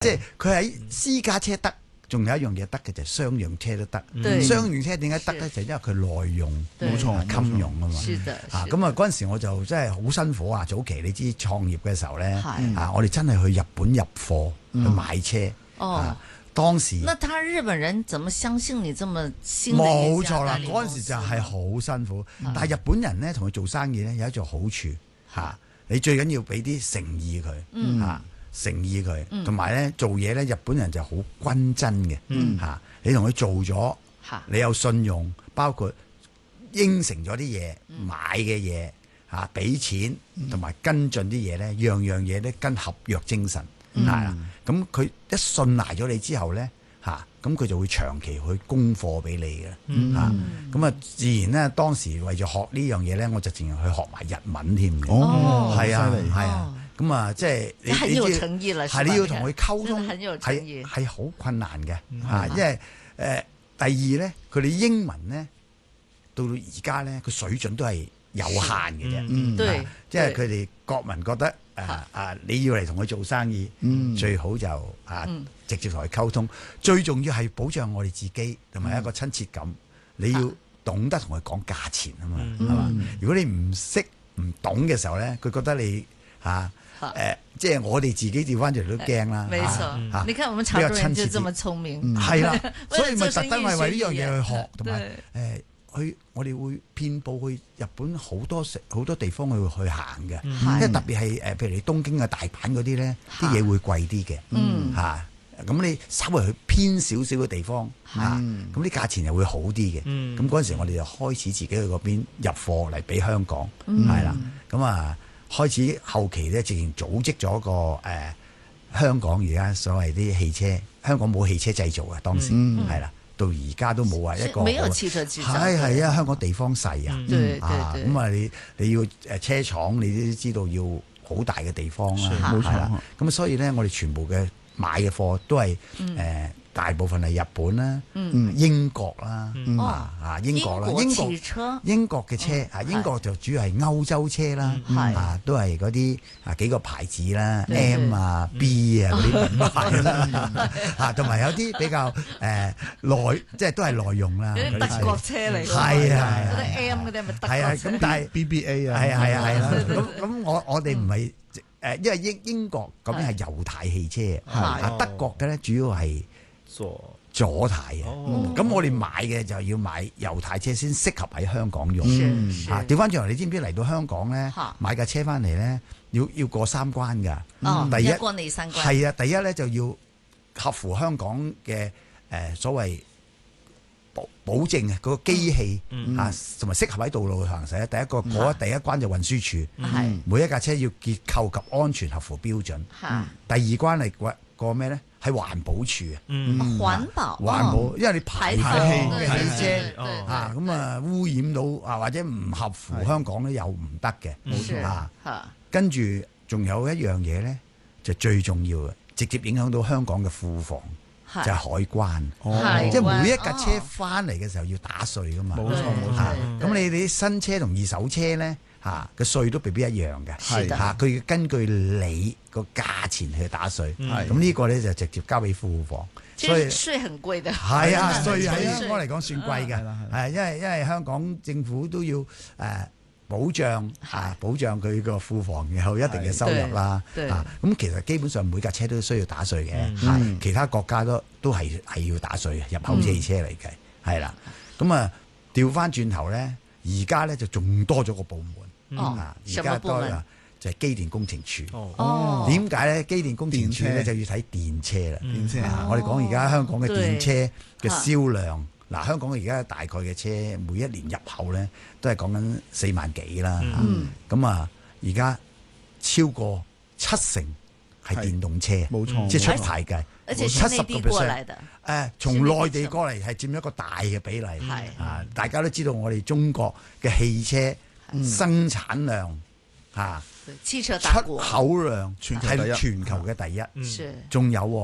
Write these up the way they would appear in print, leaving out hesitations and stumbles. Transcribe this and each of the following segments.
即係佢喺私家車得，仲有一樣嘢得嘅就係商用車都得。商用車點解得咧？就因為佢耐用，冇錯，襟用啊嘛。咁啊嗰陣時我就真係好辛苦啊！早期你知創業嘅時候咧，我哋真係去日本入貨去買車。當時， 那他日本人怎麼相信你這麼新？ 冇錯啦，嗰陣時就係好辛苦。但係日本人咧同佢做生意咧有一種好處嚇，你最緊要俾啲誠意佢嚇。誠意佢，同埋咧做嘢咧，日本人就好均真嘅嚇。你同佢做咗，你有信用，包括應承咗啲嘢、買嘅嘢嚇，俾錢同埋跟進啲嘢咧，樣樣嘢咧跟合約精神係啦。咁佢一信賴咗你之後咧嚇，咁佢就會長期去供貨俾你嘅嚇。咁啊，自然咧當時為咗學呢樣嘢咧，我就淨係去學埋日文添嘅。係啊，係啊。咁啊，即係你很有誠意啦， 係你要同佢溝通，係好困難嘅嚇。因為第二咧，佢哋英文咧到而家咧個水準都係有限嘅啫。即係佢哋國民覺得你要嚟同佢做生意，最好就直接同佢溝通。最重要係保障我哋自己同埋一個親切感。你要懂得同佢講價錢啊嘛，係嘛？如果你唔識唔懂嘅時候咧，佢覺得你即係我哋自己調翻轉都驚啦。 沒錯，你看我們潮州人就這麼聰明。 係啦，所以咪特登係為呢樣嘢去學，同埋我哋會遍佈去日本好多地方去行嘅。因為特別係譬如你東京啊、大阪嗰啲咧，啲嘢會貴啲嘅嚇。咁你稍微去偏少少嘅地方咁啲價錢又會好啲嘅。咁嗰陣時我哋就開始自己去嗰邊入貨嚟俾香港，係啦。咁啊〜開始後期咧，直情組織咗個香港而家所謂啲汽車，香港冇汽車製造啊，當時係啦，到而家都冇話一個。 沒有汽車製造。 係啊，香港地方細啊，咁啊你要車廠，你都知道要好大嘅地方啦，冇錯。咁所以咧，我哋全部嘅買嘅貨都係大部分係日本啦、英國啦、英國啦、英國嘅車英國就主要係歐洲車啦，都係嗰啲幾個牌子啦 ，M 啊、B 啊嗰啲品牌啦，同埋有啲比較即係都係耐用啦。 啲德國車嚟㗎， 係啊， 嗰啲 M 嗰啲係咪德國車？ 係啊，咁但係 BBA 啊， 係啦，咁我哋唔係因為英國嗰邊係猶太汽車，德國嘅咧主要係左軚啊，咁我哋買嘅就要買猶太車先適合喺香港用。調翻轉頭，你知唔知嚟到香港咧買架車翻嚟咧，要過三關㗎。第一過你三關係啊，第一咧就要合乎香港嘅所謂保證啊，嗰個機器同埋適合喺道路行駛。第一關就運輸署，每一架車要結構及安全合乎標準。第二關係過咩咧？係環保署環保， 因為你排氣嘅汽車咁啊污染到或者唔合乎香港咧又唔得嘅。冇錯跟住仲有一樣嘢咧，就最重要嘅，直接影響到香港嘅庫房，就係海關。即係每一架車翻嚟嘅時候要打稅噶嘛。冇錯。咁你啲新車同二手車咧個稅都未必一樣嘅。佢要根據你個價錢去打稅。咁呢個咧就直接交俾庫房。 所以稅很貴的。 係啊，稅喺香港嚟講算貴嘅。因為香港政府都要保障佢個庫房有一定嘅收入啦。咁其實基本上每架車都需要打稅嘅。其他國家都係要打稅嘅，入口汽車嚟計係啦。咁啊調翻轉頭咧，而家咧就仲多咗個部門。而家多啦，就係機電工程署。點解咧？機電工程署咧就要睇電車啦。電車我哋講而家香港嘅電車嘅銷量，香港而家大概嘅車每一年入口咧都係講緊4萬幾啦。咁而家超過70%係電動車，冇錯，即係出牌計， 而且係內地過嚟嘅。 從內地過嚟係佔一個大嘅比例。大家都知道我哋中國嘅汽車生產量汽車出口量係全球嘅第一。仲有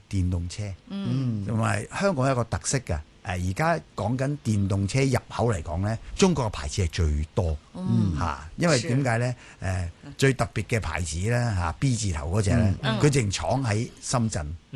電動車，同埋香港有一個特色嘅。而家講緊電動車入口嚟講咧，中國嘅牌子係最多嚇，因為點解咧？最特別嘅牌子咧嚇 B 字頭嗰隻咧，佢淨廠喺深圳。